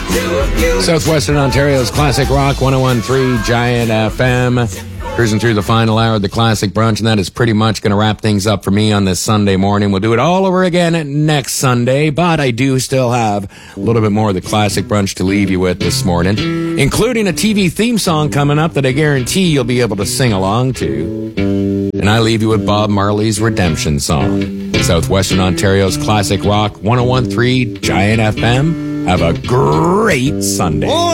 Southwestern Ontario's Classic Rock 101.3 Giant FM. Cruising through the final hour of the Classic Brunch, and that is pretty much going to wrap things up for me on this Sunday morning. We'll do it all over again next Sunday, but I do still have a little bit more of the Classic Brunch to leave you with this morning, including a TV theme song coming up that I guarantee you'll be able to sing along to. And I leave you with Bob Marley's Redemption Song. Southwestern Ontario's Classic Rock 101.3 Giant FM. Have a great Sunday.